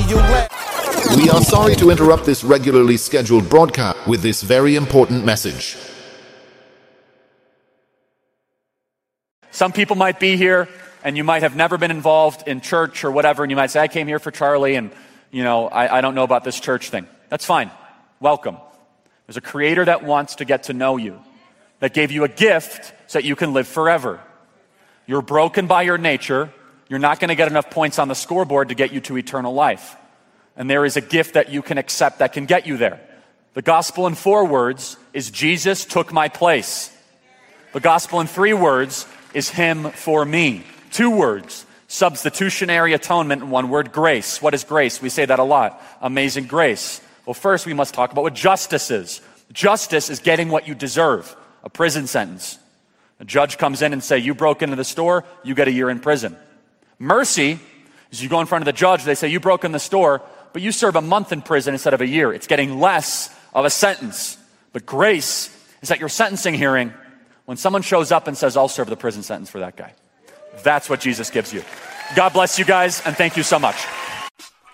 you laugh. We are sorry to interrupt this regularly scheduled broadcast with this very important message. Some people might be here and you might have never been involved in church or whatever, and you might say, I came here for Charlie and, I don't know about this church thing. That's fine. Welcome. There's a creator that wants to get to know you, that gave you a gift so that you can live forever. You're broken by your nature. You're not going to get enough points on the scoreboard to get you to eternal life. And there is a gift that you can accept that can get you there. The gospel in 4 words is Jesus took my place. The gospel in 3 words is him for me. 2 words, substitutionary atonement, and 1 word, grace. What is grace? We say that a lot. Amazing grace. Well, first we must talk about what justice is. Justice is getting what you deserve, a prison sentence. A judge comes in and say, you broke into the store, you get a year in prison. Mercy is you go in front of the judge, they say, you broke in the store, but you serve a month in prison instead of a year. It's getting less of a sentence. But grace is at your sentencing hearing when someone shows up and says, I'll serve the prison sentence for that guy. That's what Jesus gives you. God bless you guys, and thank you so much.